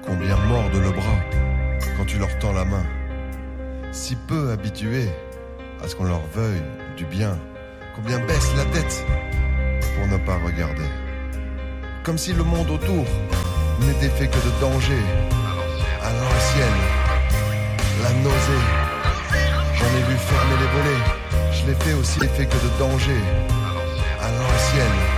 Combien mordent le bras quand tu leur tends la main. Si peu habitués à ce qu'on leur veuille du bien. Combien baissent la tête pour ne pas regarder. Comme si le monde autour n'était fait que de danger. À l'ancienne, la nausée. J'en ai vu fermer les volets. Je l'ai fait aussi fait que de danger. À l'ancienne.